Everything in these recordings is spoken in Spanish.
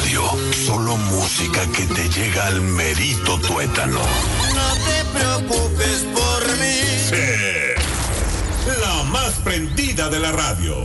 radio, solo música que te llega al merito tuétano. No te preocupes por mí. Sí, la más prendida de la radio.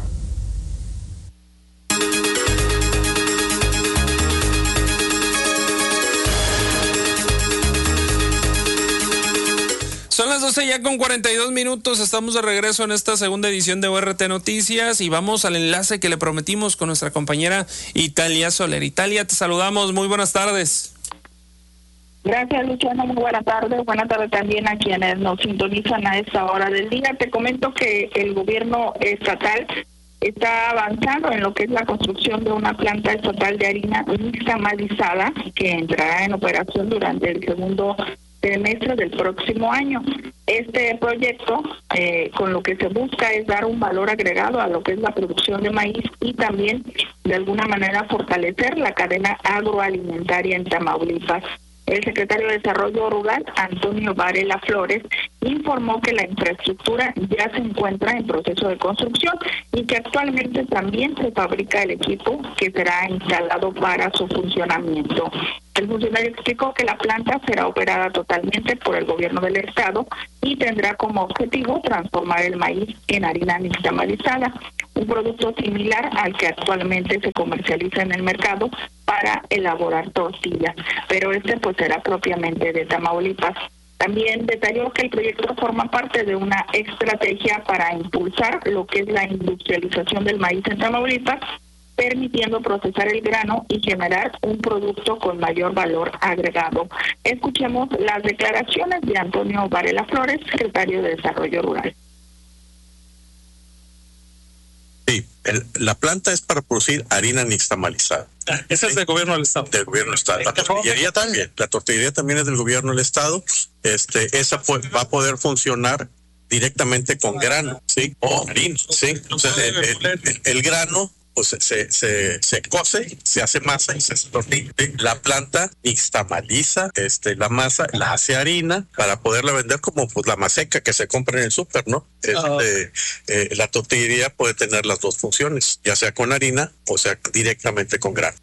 Son las 12 ya con 42 minutos, estamos de regreso en esta segunda edición de ORT Noticias y vamos al enlace que le prometimos con nuestra compañera Italia Soler. Italia, te saludamos, muy buenas tardes. Gracias, Luciano, muy buenas tardes también a quienes nos sintonizan a esta hora del día. Te comento que el gobierno estatal está avanzando en lo que es la construcción de una planta estatal de harina nixtamalizada que entrará en operación durante el segundo trimestre del próximo año. Este proyecto, con lo que se busca es dar un valor agregado a lo que es la producción de maíz y también de alguna manera fortalecer la cadena agroalimentaria en Tamaulipas. El secretario de Desarrollo Rural, Antonio Varela Flores, informó que la infraestructura ya se encuentra en proceso de construcción y que actualmente también se fabrica el equipo que será instalado para su funcionamiento. El funcionario explicó que la planta será operada totalmente por el gobierno del estado y tendrá como objetivo transformar el maíz en harina nixtamalizada, un producto similar al que actualmente se comercializa en el mercado para elaborar tortillas, pero este pues será propiamente de Tamaulipas. También detalló que el proyecto forma parte de una estrategia para impulsar lo que es la industrialización del maíz en Tamaulipas, permitiendo procesar el grano y generar un producto con mayor valor agregado. Escuchemos las declaraciones de Antonio Varela Flores, secretario de Desarrollo Rural. Sí, la planta es para producir harina nixtamalizada. Ese es del gobierno del estado. Del gobierno del estado. La tortillería también. La tortillería también es del gobierno del estado. Esa va a poder funcionar directamente con grano, ¿sí? O harina, ¿sí? Entonces, el grano pues se cose, se hace masa y se hace tortilla. La planta nixtamaliza la masa, la hace harina para poderla vender como pues la maseca que se compra en el súper, ¿no? La tortillería puede tener las dos funciones, ya sea con harina o sea directamente con grano.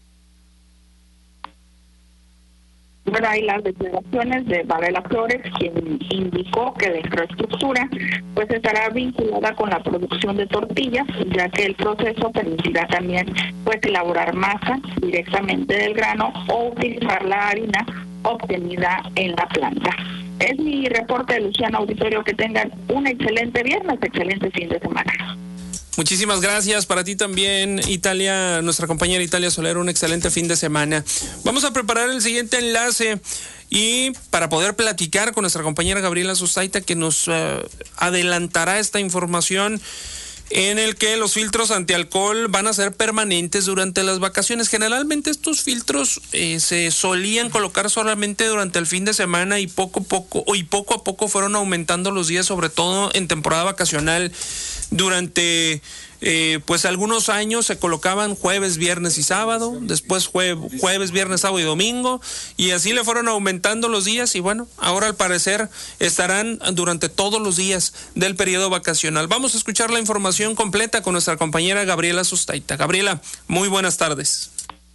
Bueno, hay las declaraciones de Varela Flores, quien indicó que la infraestructura pues estará vinculada con la producción de tortillas, ya que el proceso permitirá también pues elaborar masa directamente del grano o utilizar la harina obtenida en la planta. Es mi reporte, Luciano Auditorio, que tengan un excelente viernes, excelente fin de semana. Muchísimas gracias, para ti también, Italia, nuestra compañera Italia Soler, un excelente fin de semana. Vamos a preparar el siguiente enlace y para poder platicar con nuestra compañera Gabriela Sustaita, que nos adelantará esta información en el que los filtros antialcohol van a ser permanentes durante las vacaciones. Generalmente estos filtros se solían colocar solamente durante el fin de semana y poco a poco fueron aumentando los días, sobre todo en temporada vacacional. Durante pues algunos años se colocaban jueves, viernes y sábado, después jueves, viernes, sábado y domingo, y así le fueron aumentando los días y bueno, ahora al parecer estarán durante todos los días del periodo vacacional. Vamos a escuchar la información completa con nuestra compañera Gabriela Sustaita. Gabriela, muy buenas tardes.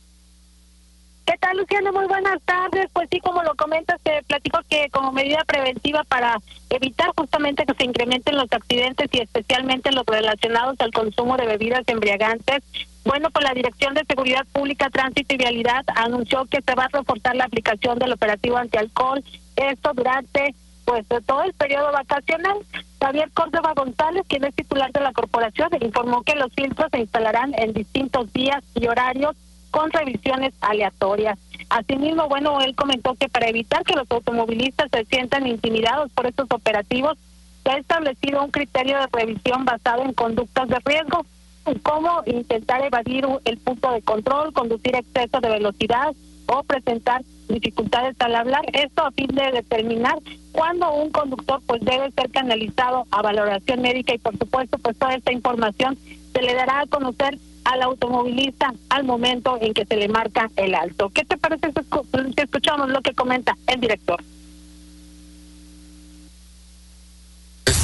¿Qué tal, Luciano? Muy buenas tardes. Pues sí, como lo comentas, te platico que como medida preventiva para evitar justamente que se incrementen los accidentes y especialmente los relacionados al consumo de bebidas embriagantes, bueno, pues la Dirección de Seguridad Pública, Tránsito y Vialidad anunció que se va a reforzar la aplicación del operativo antialcohol, esto durante pues todo el periodo vacacional. Javier Córdoba González, quien es titular de la corporación, informó que los filtros se instalarán en distintos días y horarios con revisiones aleatorias. Asimismo, bueno, él comentó que para evitar que los automovilistas se sientan intimidados por estos operativos, se ha establecido un criterio de revisión basado en conductas de riesgo, como intentar evadir el punto de control, conducir a exceso de velocidad o presentar dificultades al hablar. Esto a fin de determinar cuándo un conductor pues debe ser canalizado a valoración médica y por supuesto pues toda esta información se le dará a conocer al automovilista al momento en que se le marca el alto. ¿Qué te parece si escuchamos lo que comenta el director?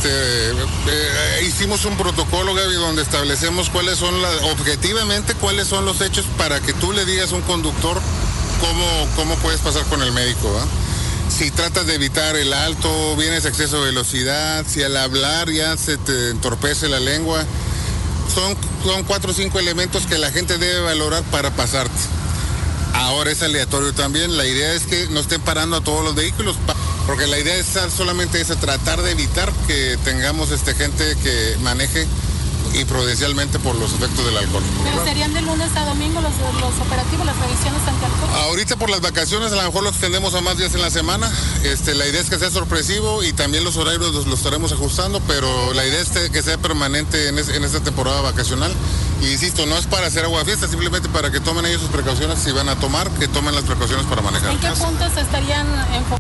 hicimos un protocolo, Gaby, donde establecemos objetivamente cuáles son los hechos para que tú le digas a un conductor cómo puedes pasar con el médico, ¿va? Si tratas de evitar el alto, vienes a exceso de velocidad, si al hablar ya se te entorpece la lengua, son 4 o 5 elementos que la gente debe valorar para pasarte. Ahora es aleatorio también, la idea es que no estén parando a todos los vehículos, porque la idea es solamente tratar de evitar que tengamos gente que maneje imprudencialmente por los efectos del alcohol. ¿Pero serían de lunes a domingo los operativos, las revisiones antialcohol? Ahorita por las vacaciones a lo mejor lo extendemos a más días en la semana. La idea es que sea sorpresivo y también los horarios los estaremos ajustando, pero la idea es que sea permanente en esta temporada vacacional. Y insisto, no es para hacer aguafiesta, simplemente para que tomen ellos sus precauciones, si van a tomar, que tomen las precauciones para manejar. ¿En qué puntos estarían enfocados?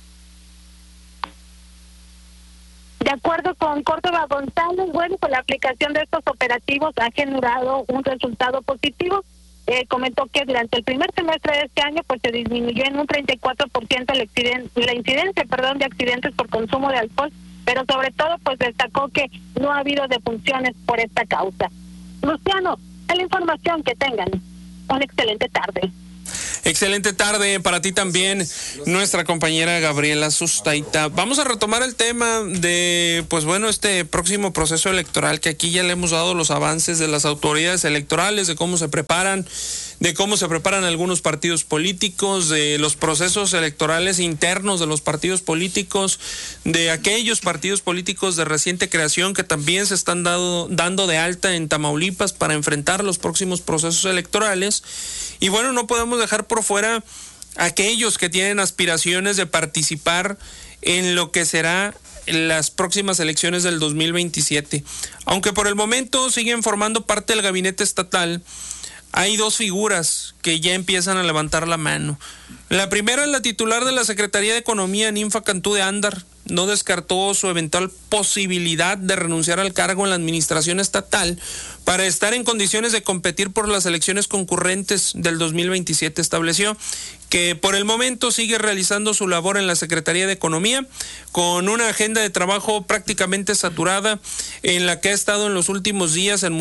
De acuerdo con Córdoba González, bueno, pues la aplicación de estos operativos ha generado un resultado positivo. Comentó que durante el primer semestre de este año pues se disminuyó en un 34% la incidencia de accidentes por consumo de alcohol, pero sobre todo pues destacó que no ha habido defunciones por esta causa. Luciano, es la información, que tengan una excelente tarde. Excelente tarde para ti también, nuestra compañera Gabriela Sustaita. Vamos a retomar el tema de, este próximo proceso electoral, que aquí ya le hemos dado los avances de las autoridades electorales, de cómo se preparan algunos partidos políticos, de los procesos electorales internos de los partidos políticos, de aquellos partidos políticos de reciente creación que también se están dando de alta en Tamaulipas para enfrentar los próximos procesos electorales. Y bueno, no podemos dejar por fuera aquellos que tienen aspiraciones de participar en lo que será las próximas elecciones del 2027. Aunque por el momento siguen formando parte del gabinete estatal, hay 2 figuras que ya empiezan a levantar la mano. La primera es la titular de la Secretaría de Economía, Ninfa Cantú de Ándar. No descartó su eventual posibilidad de renunciar al cargo en la administración estatal para estar en condiciones de competir por las elecciones concurrentes del 2027. Estableció que por el momento sigue realizando su labor en la Secretaría de Economía con una agenda de trabajo prácticamente saturada, en la que ha estado en los últimos días en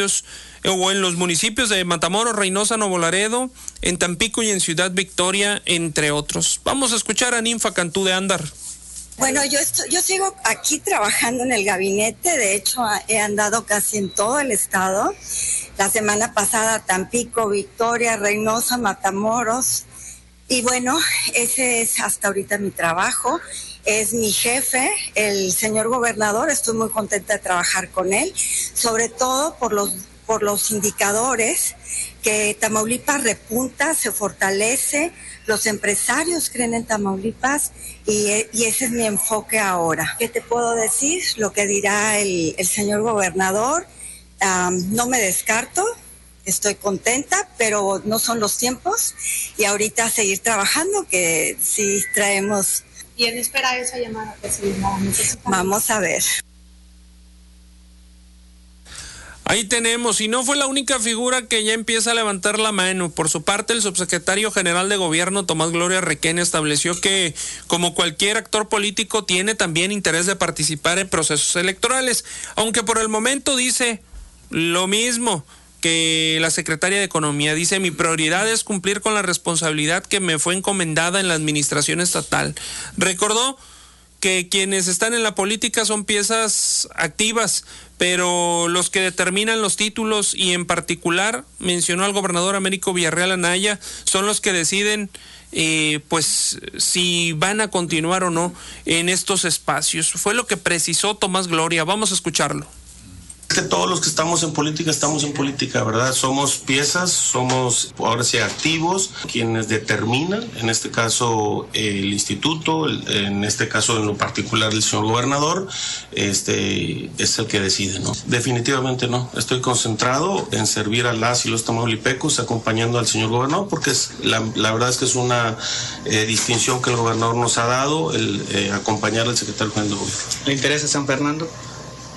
los municipios de Matamoros, Reynosa, Nuevo Laredo, en Tampico y en Ciudad Victoria, entre otros. Vamos a escuchar a Ninfa Cantú de Ándar. Bueno, yo sigo aquí trabajando en el gabinete. De hecho he andado casi en todo el estado. La semana pasada Tampico, Victoria, Reynosa, Matamoros. Y bueno, ese es hasta ahorita mi trabajo. Es mi jefe, el señor gobernador. Estoy muy contenta de trabajar con él, sobre todo por los indicadores, que Tamaulipas repunta, se fortalece, los empresarios creen en Tamaulipas y ese es mi enfoque ahora. ¿Qué te puedo decir? Lo que dirá el señor gobernador, no me descarto, estoy contenta, pero no son los tiempos y ahorita seguir trabajando, que sí traemos. ¿Quién espera esa llamada, presidenta? Vamos a ver. Ahí tenemos, y no fue la única figura que ya empieza a levantar la mano. Por su parte, el subsecretario general de Gobierno, Tomás Gloria Requena, estableció que, como cualquier actor político, tiene también interés de participar en procesos electorales, aunque por el momento dice lo mismo que la secretaria de Economía. Dice: mi prioridad es cumplir con la responsabilidad que me fue encomendada en la administración estatal. Recordó que quienes están en la política son piezas activas, pero los que determinan los títulos, y en particular mencionó al gobernador Américo Villarreal Anaya, son los que deciden si van a continuar o no en estos espacios. Fue lo que precisó Tomás Gloria. Vamos a escucharlo. Que todos los que estamos en política, ¿verdad? Somos piezas, somos ahora sí activos, quienes determinan, en este caso el instituto, en este caso en lo particular el señor gobernador, es el que decide, ¿no? Definitivamente no, estoy concentrado en servir a las y los tamaulipecos, acompañando al señor gobernador, porque la verdad es que es una distinción que el gobernador nos ha dado, el acompañar al secretario general de gobierno. ¿Le interesa San Fernando?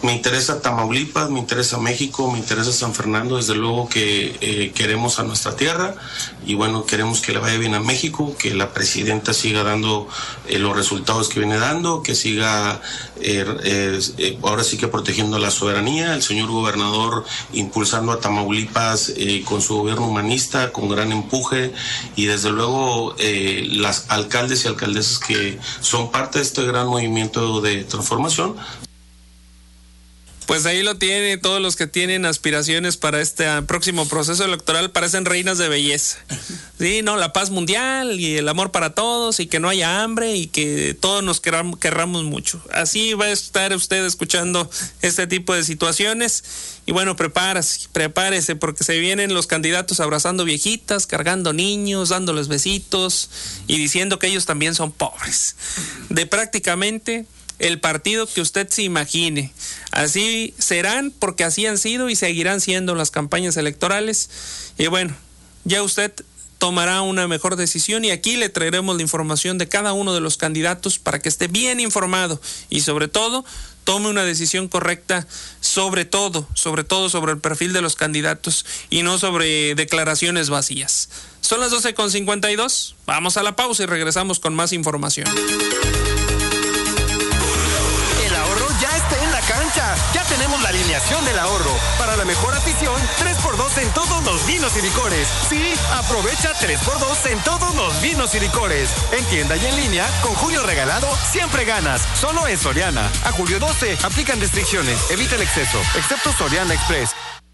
Me interesa Tamaulipas, me interesa México, me interesa San Fernando, desde luego que queremos a nuestra tierra y bueno, queremos que le vaya bien a México, que la presidenta siga dando los resultados que viene dando, que siga ahora sí que protegiendo la soberanía, el señor gobernador impulsando a Tamaulipas con su gobierno humanista, con gran empuje y desde luego las alcaldes y alcaldesas que son parte de este gran movimiento de transformación. Pues ahí lo tiene, todos los que tienen aspiraciones para este próximo proceso electoral parecen reinas de belleza. Sí, no, la paz mundial y el amor para todos y que no haya hambre y que todos nos querramos mucho. Así va a estar usted escuchando este tipo de situaciones y bueno, prepárese porque se vienen los candidatos abrazando viejitas, cargando niños, dándoles besitos y diciendo que ellos también son pobres. De prácticamente el partido que usted se imagine. Así serán porque así han sido y seguirán siendo las campañas electorales. Y bueno, ya usted tomará una mejor decisión y aquí le traeremos la información de cada uno de los candidatos para que esté bien informado y sobre todo tome una decisión correcta, sobre todo sobre el perfil de los candidatos y no sobre declaraciones vacías. Son las 12:52. Vamos a la pausa y regresamos con más información. Ya tenemos la alineación del ahorro. Para la mejor afición, 3x2 en todos los vinos y licores. Sí, aprovecha 3x2 en todos los vinos y licores. En tienda y en línea, con Julio Regalado, siempre ganas. Solo en Soriana. A julio 12, aplican restricciones. Evita el exceso, excepto Soriana Express.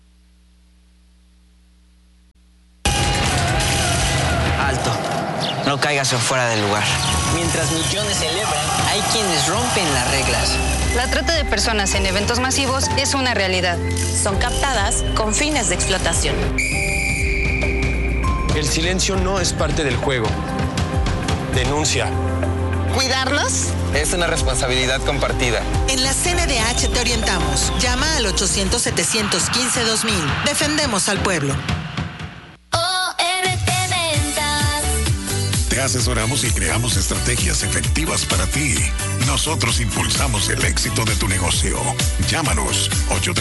Alto. No caigas fuera del lugar. Mientras millones celebran, hay quienes rompen las reglas. La trata de personas en eventos masivos es una realidad. Son captadas con fines de explotación. El silencio no es parte del juego. Denuncia. ¿Cuidarlos? Es una responsabilidad compartida. En la CNDH te orientamos. Llama al 800-715-2000. Defendemos al pueblo. Te asesoramos y creamos estrategias efectivas para ti. Nosotros impulsamos el éxito de tu negocio. Llámanos